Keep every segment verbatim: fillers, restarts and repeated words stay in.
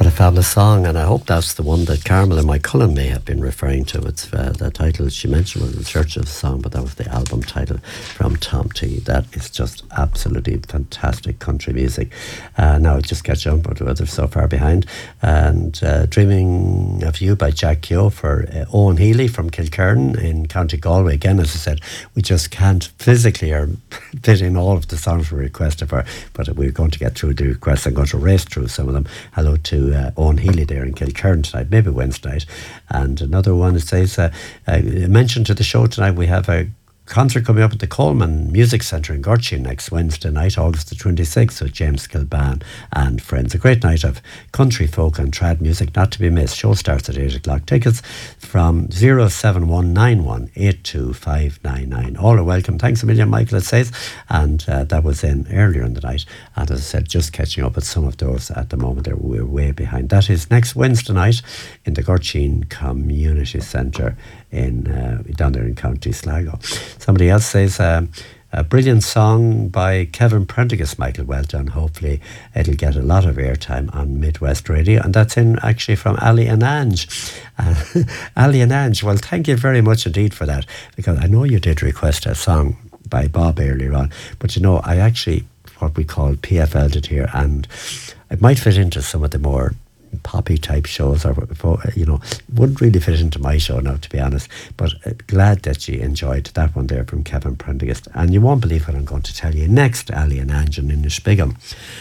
What a fabulous song, and I hope that's the one that Carmel and Mike Cullen may have been referring to. It's uh, the title she mentioned was In Search of the Song, but that was the album title from Tom T. That is just absolutely fantastic country music. Uh, now just catch up with others so far behind. And uh, Dreaming of You by Jack Keogh for uh, Owen Healy from Kilkerran in County Galway. Again, as I said, we just can't physically or fit in all of the songs we requested for, but we're going to get through the requests. I'm going to race through some of them. Hello to uh, Owen Healy there in Kilkerran tonight, maybe Wednesday night. And another one, it says, uh, uh, mentioned to the show tonight, we have a concert coming up at the Coleman Music Centre in Gorchy next Wednesday night, August the twenty-sixth, with James Kilban and friends. A great night of country, folk and trad music not to be missed. Show starts at eight o'clock. Tickets from zero seven one nine one eight two five nine nine. All are welcome. Thanks a million, Michael, it says. And uh, that was in earlier in the night. And as I said, just catching up with some of those at the moment. There, we're way behind. That is next Wednesday night in the Gorchy Community Centre in uh, down there in County Sligo. Somebody else says um, a brilliant song by Kevin Prendergast, Michael. Well done. Hopefully it'll get a lot of airtime on Midwest Radio, and that's in actually from Ali and Ange. Uh, Ali and Ange, well, thank you very much indeed for that, because I know you did request a song by Bob earlier on, but you know, I actually what we call P F L'd it here, and it might fit into some of the more poppy type shows, or you know, wouldn't really fit into my show now, to be honest, but uh, glad that you enjoyed that one there from Kevin Prendergast. And you won't believe what I'm going to tell you next, Ali and Anjan in Ishpigam.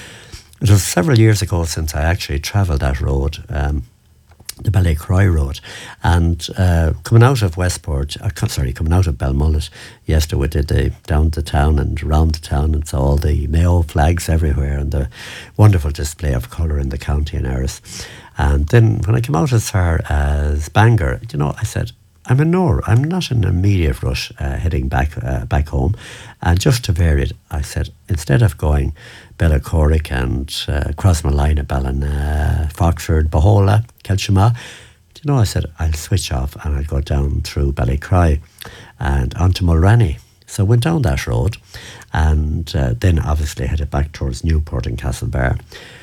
It was several years ago since I actually travelled that road, um, the Ballycroy Road, and uh, coming out of Westport, uh, sorry, coming out of Belmullet yesterday, we did the down the town and around the town, and saw all the Mayo flags everywhere and the wonderful display of colour in the county in Erris. And then when I came out as far as Bangor, you know, I said, I'm in no, I'm not in an immediate rush uh, heading back uh, back home. And just to vary it, I said, instead of going Bellacorrick and uh, cross my line at Ballina, Foxford, Bahola, Kelshima, you know, I said, I'll switch off and I'll go down through Ballycroy and onto Mulranny. So I went down that road, and uh, then obviously headed back towards Newport and Castlebar.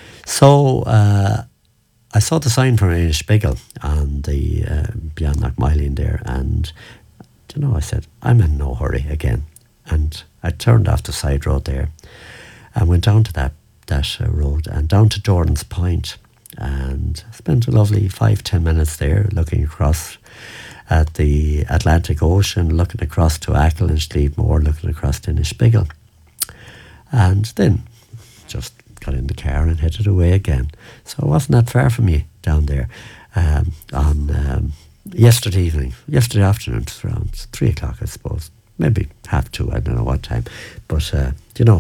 So uh, I saw the sign from Inishbigel on the uh, beyond Knockmyline there, and you know, I said, I'm in no hurry again. And I turned off the side road there and went down to that, that uh, road and down to Jordan's Point, and spent a lovely five, ten minutes there looking across at the Atlantic Ocean, looking across to Achill and Slievemore, looking across to Inishbigel. And then just got in the car and headed away again. So it wasn't that far from me down there um, on um, yesterday evening, yesterday afternoon, it was around three o'clock, I suppose. Maybe half two, I don't know what time. But, uh, you know,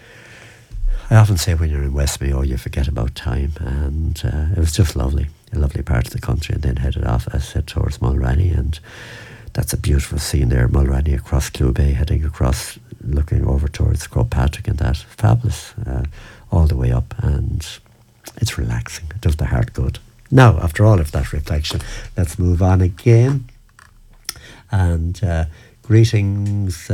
I often say when you're in West Mayo, you forget about time. And uh, it was just lovely, a lovely part of the country. And then headed off, as I said, towards Mulranny. And that's a beautiful scene there, Mulranny across Clew Bay, heading across, looking over towards Croagh Patrick and that. Fabulous, uh, all the way up. And it's relaxing. It does the heart good. Now, after all of that reflection, let's move on again. And uh, greetings